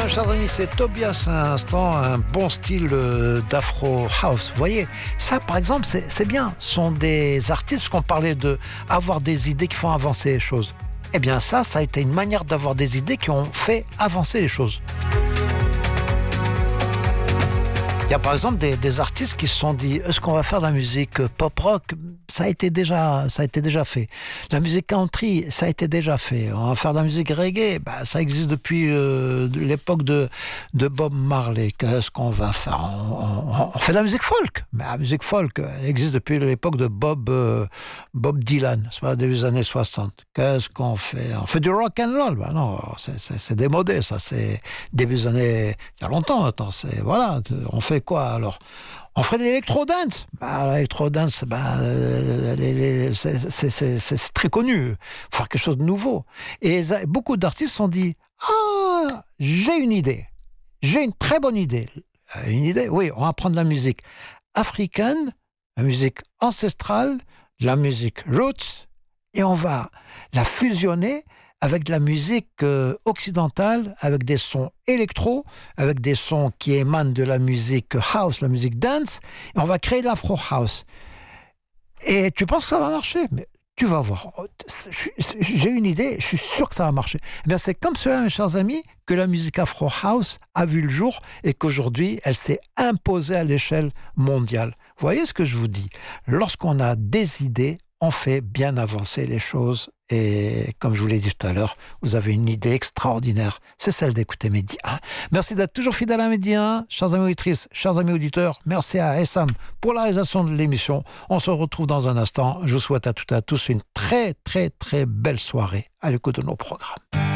chers amis, c'est Tobias à l'instant, un bon style d'Afro House. Vous voyez, ça par exemple, c'est bien. Ce sont des artistes qu'on parlait de avoir des idées qui font avancer les choses. Eh bien ça a été une manière d'avoir des idées qui ont fait avancer les choses. Il y a par exemple des artistes qui se sont dit est-ce qu'on va faire de la musique pop-rock? Ça a été déjà fait. La musique country, ça a été déjà fait. On va faire de la musique reggae, ça existe depuis l'époque de Bob Marley. Qu'est-ce qu'on va faire? On fait de la musique folk. Mais la musique folk existe depuis l'époque de Bob Dylan, c'est pas début des années 60. Qu'est-ce qu'on fait? On fait du rock and roll. Non, c'est démodé, ça. C'est début des années... Il y a longtemps maintenant. Voilà, on fait quoi alors? On ferait de l'électro-dance. L'électro-dance, c'est très connu. Faut faire quelque chose de nouveau. Et beaucoup d'artistes se sont dit j'ai une idée. J'ai une très bonne idée. Une idée? Oui, on va prendre la musique africaine, la musique ancestrale, la musique roots, et on va la fusionner avec de la musique occidentale, avec des sons électro, avec des sons qui émanent de la musique house, la musique dance, et on va créer l'afro house. Et tu penses que ça va marcher? Mais tu vas voir. J'ai une idée, je suis sûr que ça va marcher. Eh bien, c'est comme cela, mes chers amis, que la musique afro house a vu le jour et qu'aujourd'hui, elle s'est imposée à l'échelle mondiale. Vous voyez ce que je vous dis? Lorsqu'on a des idées, on fait bien avancer les choses. Et comme je vous l'ai dit tout à l'heure, vous avez une idée extraordinaire. C'est celle d'écouter Mehdi 1. Merci d'être toujours fidèle à Mehdi 1. Chers amis auditrices, chers amis auditeurs, merci à Essam pour la réalisation de l'émission. On se retrouve dans un instant. Je vous souhaite à toutes et à tous une très, très, très belle soirée à l'écoute de nos programmes.